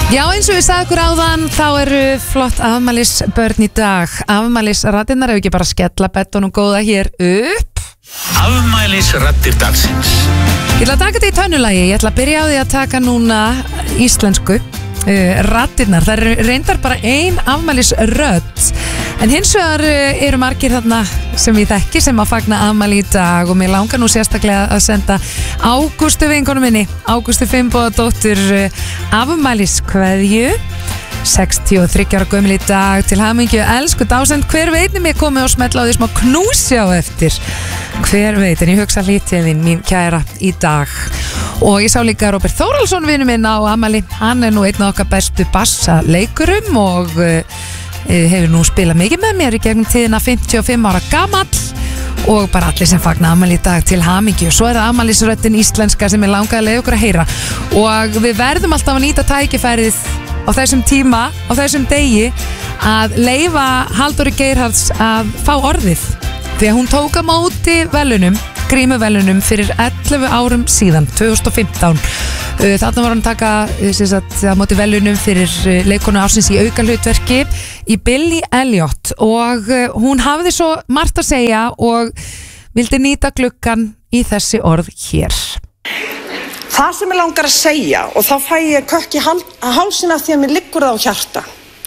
Já, eins og við sagði ykkur áðan, þá eru flott afmælisbörn í dag. Afmælisraddirnar, ef ekki bara skella bettunum góða hér upp. Afmælisraddir dagsins. Ég ætla að taka þetta í tönnulagi. Ég ætla að byrja á því að taka núna íslensku raddirnar. Það eru reyndar bara ein afmælisrödd. En hins vegar eru margir þarna sem ég þekki sem að fagna afmæli í dag og mér langar nú sérstaklega að senda Ágústu vinkonu minni, Ágústu Finnbogadóttur afmæliskveðju, 63 ára gömul í dag, til hamingju, elsku dásend, hver veit mér komið og smetla á því smá knúsi á eftir, hver veit, en ég hugsa lítið þín mín kæra í dag. Og ég sá líka Róbert Þórhallsson vinur minn á afmæli, hann er nú einn af okkar bestu bassaleikurum og hefur nú spilað mikið með mér í gegnum tíðina, 55 ára gamall og bara allir sem fagna afmæli í dag til hamingju. Og svo er það afmælisröddin íslenska sem ég langaði að leyfa ykkur að heyra og við verðum alltaf að nýta tækifærið á þessum tíma, á þessum degi að leyfa Halldóru Geirharðs að fá orðið því að hún tók á móti velunum, grímuvelunum fyrir 11 árum síðan, 2015. Þarna var hann að taka á móti velunum fyrir leikonu ársins í aukahlutverki í Billy Elliot og hún hafði svo margt að segja og vildi nýta gluggan í þessi orð hér. Það sem ég langar að segja og þá fæ ég kökk í hálsina því að mér liggur það á hjarta.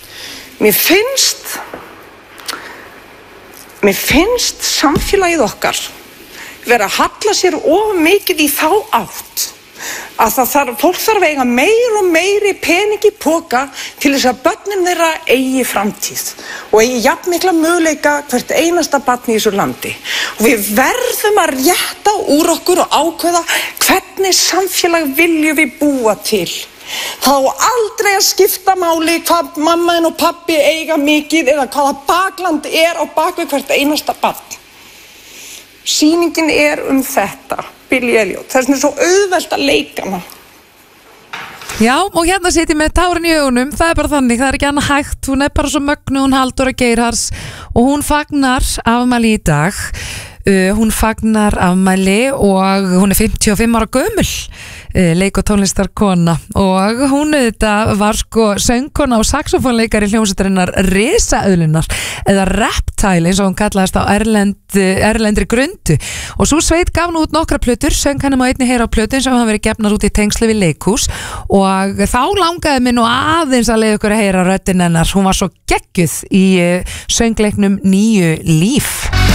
Mér finnst samfélagið okkar vera að halla sér of mikið í þá átt að fólk þarf að eiga meir og meiri pening í poka til þess að börnin þeirra eigi framtíð og eigi jafn mikla möguleika hvert einasta barn í þessu landi. Og við verðum að rétta úr okkur og ákveða hvernig samfélag viljum við búa til. Það á aldrei að skipta máli hvað mammaðin og pappi eiga mikið eða hvaða bakland er á bakvið hvert einasta barn. Sýningin er þetta, Billy Elliot. Það er svo auðvelt að leika hana. Já, og hérna sitjum með tárin í augunum, það er bara þannig, það er ekki annað hægt, hún er bara svo mögnu, hún Halldóra Geirharðs og hún fagnar afmæli í dag. Hún fagnar afmæli og hún er 55 ára gömul, leik- og tónlistarkona og hún þetta var söngkona og saxofónleikari hljómsveitarinnar Risaeðlunnar eða Reptile eins og hún kallaðist á erlendri grundu og svo sveit gaf nú út nokkra plötur, söng hann á einni heyra á plötun sem hafa verið gefnar út í tengslu við leikhús og þá langaði mig nú aðeins að leiða ykkur að heyra röddin hennar, hún var svo geggjuð í söngleiknum Nýju líf.